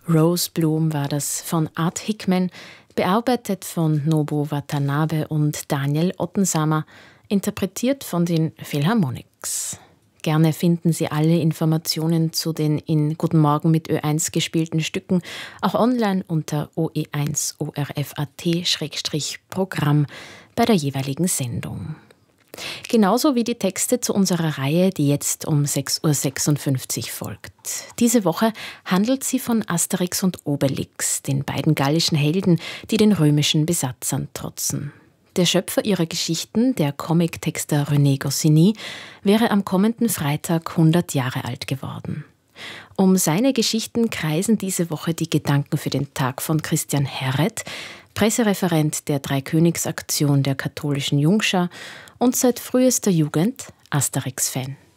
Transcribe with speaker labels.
Speaker 1: Rose Bloom war das von Art Hickman, bearbeitet von Nobuo Watanabe und Daniel Ottensamer, interpretiert von den Philharmonics. Gerne finden Sie alle Informationen zu den in Guten Morgen mit Ö1 gespielten Stücken auch online unter oe1orf.at/Programm bei der jeweiligen Sendung. Genauso wie die Texte zu unserer Reihe, die jetzt um 6.56 Uhr folgt. Diese Woche handelt sie von Asterix und Obelix, den beiden gallischen Helden, die den römischen Besatzern trotzen. Der Schöpfer ihrer Geschichten, der Comic-Texter René Goscinny, wäre am kommenden Freitag 100 Jahre alt geworden. Um seine Geschichten kreisen diese Woche die Gedanken für den Tag von Christian Herret, Pressereferent der Dreikönigsaktion der katholischen Jungschar und seit frühester Jugend Asterix-Fan.